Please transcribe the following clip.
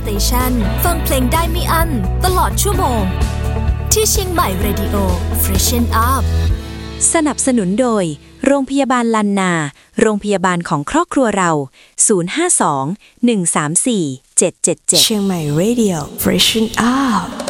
สเตชันฟังเพลงได้ไม่อั้นตลอดชั่วโมงที่เชียงใหม่เรดิโอ Freshen Up สนับสนุนโดยโรงพยาบาลลันนาโรงพยาบาลของครอบครัวเรา052 134 777 เชียงใหม่ Radio Freshen Up